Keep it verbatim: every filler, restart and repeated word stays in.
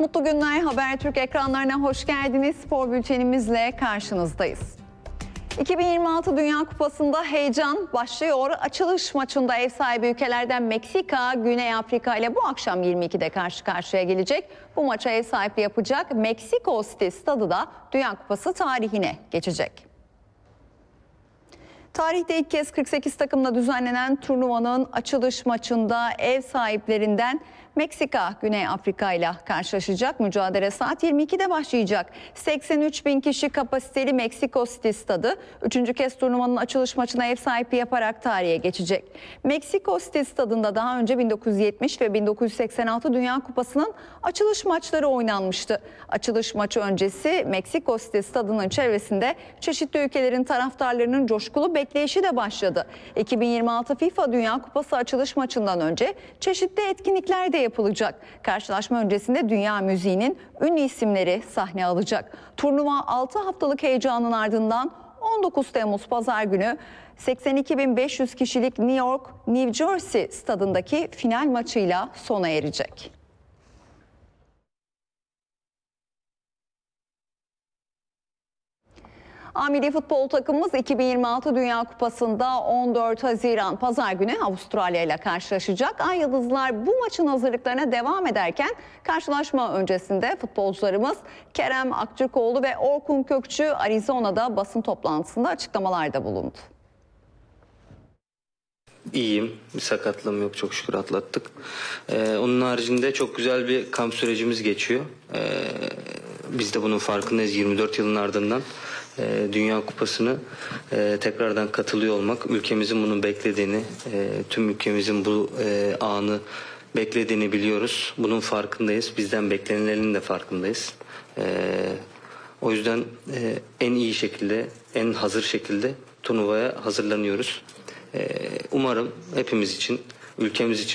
Mutlu günler, Habertürk ekranlarına hoş geldiniz. Spor bültenimizle karşınızdayız. iki bin yirmi altı Dünya Kupası'nda heyecan başlıyor. Açılış maçında ev sahibi ülkelerden Meksika, Güney Afrika ile bu akşam yirmi ikide karşı karşıya gelecek. Bu maça ev sahipliği yapacak Meksiko City stadı da Dünya Kupası tarihine geçecek. Tarihte ilk kez kırk sekiz takımla düzenlenen turnuvanın açılış maçında ev sahiplerinden Meksika, Güney Afrika ile karşılaşacak. Mücadele saat yirmi ikide başlayacak. seksen üç bin kişi kapasiteli Meksiko City stadı üçüncü kez turnuvanın açılış maçına ev sahipliği yaparak tarihe geçecek. Meksiko City stadında daha önce bin dokuz yüz yetmiş ve bin dokuz yüz seksen altı Dünya Kupası'nın açılış maçları oynanmıştı. Açılış maçı öncesi Meksiko City stadının çevresinde çeşitli ülkelerin taraftarlarının coşkulu bekleyişi de başladı. iki bin yirmi altı FIFA Dünya Kupası açılış maçından önce çeşitli etkinlikler de yapılacak. Karşılaşma öncesinde dünya müziğinin ünlü isimleri sahne alacak. Turnuva altı haftalık heyecanın ardından on dokuz Temmuz Pazar günü seksen iki bin beş yüz kişilik New York, New Jersey stadındaki final maçıyla sona erecek. A Milli Futbol takımımız iki bin yirmi altı Dünya Kupası'nda on dört Haziran Pazar günü Avustralya ile karşılaşacak. Ay Yıldızlar bu maçın hazırlıklarına devam ederken karşılaşma öncesinde futbolcularımız Kerem Aktürkoğlu ve Orkun Kökçü Arizona'da basın toplantısında açıklamalarda bulundu. İyiyim. Bir sakatlığım yok. Çok şükür atlattık. Ee, onun haricinde çok güzel bir kamp sürecimiz geçiyor. Ee, biz de bunun farkındayız. yirmi dört yılın ardından e, Dünya Kupası'nı e, tekrardan katılıyor olmak, ülkemizin bunu beklediğini, e, tüm ülkemizin bu e, anı beklediğini biliyoruz. Bunun farkındayız. Bizden beklenilenin de farkındayız. E, o yüzden e, en iyi şekilde, en hazır şekilde turnuvaya hazırlanıyoruz. Umarım hepimiz için, ülkemiz için